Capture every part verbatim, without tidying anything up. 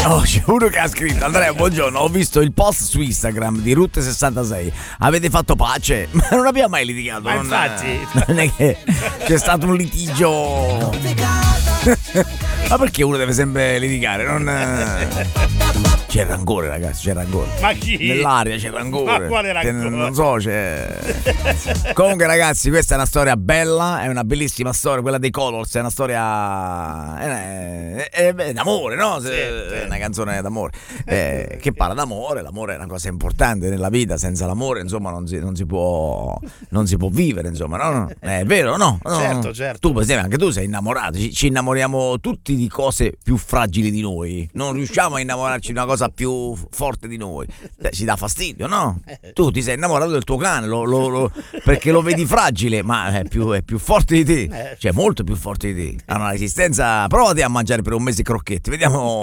Oh, c'è uno che ha scritto: Andrea, buongiorno, ho visto il post su Instagram di Route sessantasei. Avete fatto pace? Ma non abbiamo mai litigato. Ma non, infatti. non è che c'è stato un litigio. Ma perché uno deve sempre litigare? Non. C'è rancore, ragazzi, c'è rancore. Ma chi? Nell'aria c'è rancore. Ma quale rancore? Che non so, c'è. Comunque, ragazzi, questa è una storia bella, è una bellissima storia, quella dei Colors, è una storia è, è, è d'amore, no? Sì, È sì. una canzone d'amore eh, che parla d'amore. L'amore è una cosa importante nella vita, senza l'amore, insomma, non si, non si può non si può vivere, insomma, no? no? È vero, no? no? Certo, certo. Tu, per esempio, anche tu sei innamorato, ci, ci innamoriamo tutti di cose più fragili di noi, non riusciamo a innamorarci di una cosa più forte di noi. Beh, ci dà fastidio, no? Tu ti sei innamorato del tuo cane lo, lo, lo, perché lo vedi fragile, ma è più, è più forte di te, cioè molto più forte di te. Ha una resistenza. Provati a mangiare per un mese crocchetti, vediamo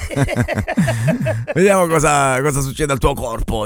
vediamo cosa, cosa succede al tuo corpo.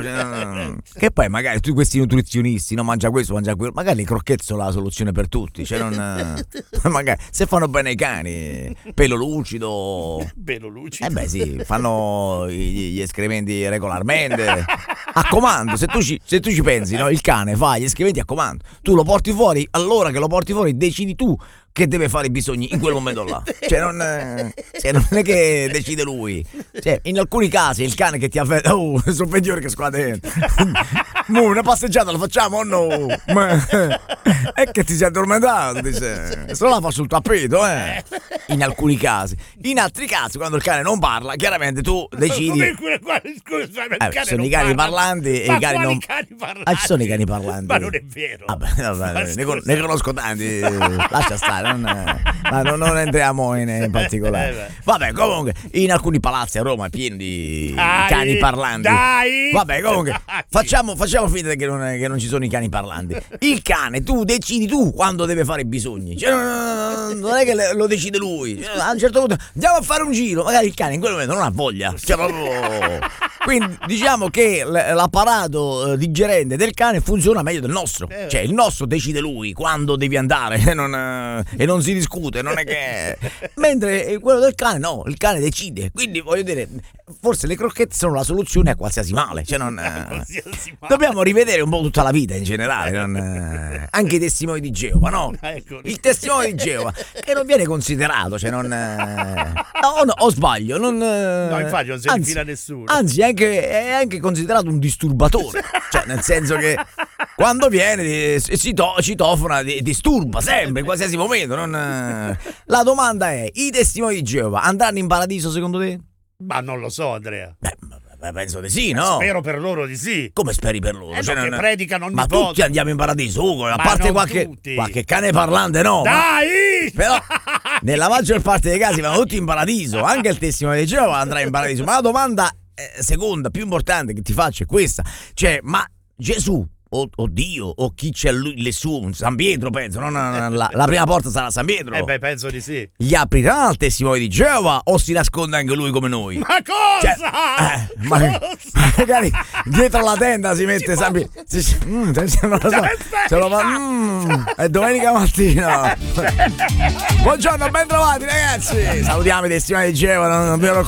Che poi magari tu, questi nutrizionisti, no, mangia questo, mangia quello, magari i crocchetti sono la soluzione per tutti, cioè non, magari se fanno bene i cani, pelo lucido, Pelo lucido. eh beh sì, fanno gli escrementi regolarmente a comando. Se tu ci, se tu ci pensi, no? Il cane fa gli escrementi a comando, tu lo porti fuori, allora che lo porti fuori decidi tu che deve fare i bisogni in quel momento là, cioè non, cioè non è che decide lui, cioè in alcuni casi il cane che ti avverte, oh, sono peggiore che squadra dentro. Mo, una passeggiata la facciamo o no? Ma è che ti sei addormentato, dice. Se no la fa sul tappeto, eh. In alcuni casi. In altri casi, quando il cane non parla, chiaramente tu decidi. Come quelle- quali- scusa, il Eh, cane ci sono non i cani parla. parlanti e Ma i cani quali non. cani parlanti? Ah, ci sono i cani parlanti. Ma non è vero. Vabbè, vabbè, Ma ne, con- scusa. ne conosco tanti. Lascia stare, non, ma non, non entriamo in, in particolare. Eh, beh. Vabbè, comunque, in alcuni palazzi a Roma è pieno di Dai, cani parlanti. dai. Vabbè, comunque, Dai. facciamo, facciamo finta che non, che non ci sono i cani parlanti. Il cane, tu decidi tu quando deve fare i bisogni. Cioè, non non è che le- lo decide lui. Cioè, a un certo punto andiamo a fare un giro. Magari il cane in quel momento non ha voglia. Cioè, proprio. Quindi diciamo che l- l'apparato eh, digerente del cane funziona meglio del nostro. Eh. Cioè, il nostro decide lui quando devi andare e non, eh, e non si discute. Non è che. Mentre quello del cane, no, il cane decide. Quindi voglio dire, forse le crocchette sono la soluzione a qualsiasi male. Cioè, non. eh, Qualsiasi male. Dobbiamo rivedere un po' tutta la vita in generale, non, eh, anche i testimoni di Geova, no? Ecco. Il testimone di Geova che non viene considerato, cioè non. eh, o, no, o sbaglio, non. eh, No, infatti non si anzi- infila nessuno. Anzi, è anche, è anche considerato un disturbatore, cioè nel senso che quando viene eh, si to- citofona, di- disturba sempre, in qualsiasi momento. Non, eh. La domanda è: i testimoni di Geova andranno in paradiso secondo te? Ma non lo so, Andrea. Beh, beh, penso di sì, no? Spero per loro di sì. Come speri per loro? Eh, Cioè, no, che non- predicano ogni Ma volta. tutti andiamo in paradiso, Ugo, a Ma parte non qualche, tutti. qualche cane parlante, no? ma- Dai! Però nella maggior parte dei casi vanno tutti in paradiso. Anche il testimone di Geova andrà in paradiso. Ma la domanda eh, seconda, più importante che ti faccio è questa: cioè, ma Gesù o, o Dio o chi c'è lui, le sue, San Pietro penso, no? No, no, la, la prima porta sarà San Pietro. Eh beh, penso di sì. Gli aprirà al testimone di Geova o si nasconde anche lui come noi? Ma cosa? Cioè, eh, ma- magari dietro la tenda si mette San Pietro. Si- si- mm, se- non lo so. Se lo fa, mm, è domenica mattina. Buongiorno, ben trovati ragazzi. Salutiamo i testimoni di Geova, non, non vi